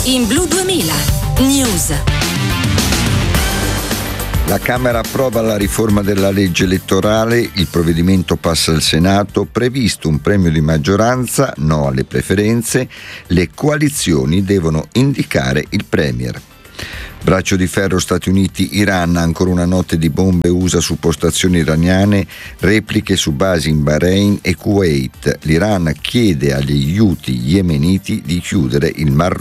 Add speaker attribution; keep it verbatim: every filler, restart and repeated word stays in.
Speaker 1: In Blu duemila News.
Speaker 2: La Camera approva la riforma della legge elettorale, il provvedimento passa al Senato, previsto un premio di maggioranza, no alle preferenze, le coalizioni devono indicare il premier. Braccio di ferro Stati Uniti-Iran, ancora una notte di bombe U S A su postazioni iraniane, repliche su basi in Bahrain e Kuwait. L'Iran chiede agli Houthi yemeniti di chiudere il Mar